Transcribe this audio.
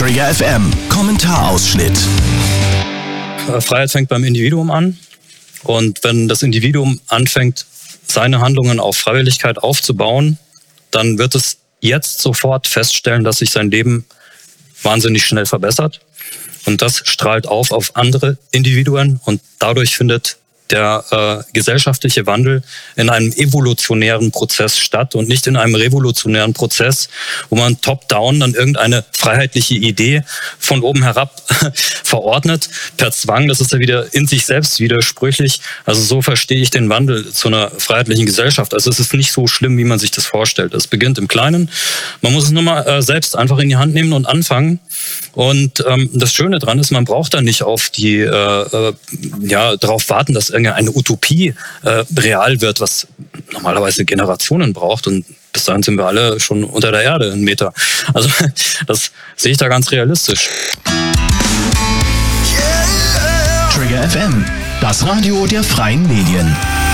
Trigger FM Kommentarausschnitt. Freiheit fängt beim Individuum an. Und wenn das Individuum anfängt, seine Handlungen auf Freiwilligkeit aufzubauen, dann wird es jetzt sofort feststellen, dass sich sein Leben wahnsinnig schnell verbessert. Und das strahlt auf andere Individuen und dadurch findet der gesellschaftliche Wandel in einem evolutionären Prozess statt und nicht in einem revolutionären Prozess, wo man top-down dann irgendeine freiheitliche Idee von oben herab verordnet, per Zwang. Das ist ja wieder in sich selbst widersprüchlich. Also so verstehe ich den Wandel zu einer freiheitlichen Gesellschaft. Also es ist nicht so schlimm, wie man sich das vorstellt. Es beginnt im Kleinen. Man muss es nur mal selbst einfach in die Hand nehmen und anfangen. Und das Schöne dran ist, man braucht da nicht auf die darauf warten, dass irgendeine Utopie real wird, was normalerweise Generationen braucht. Und bis dahin sind wir alle schon unter der Erde, 1 Meter. Also das sehe ich da ganz realistisch. Trigger FM, das Radio der freien Medien.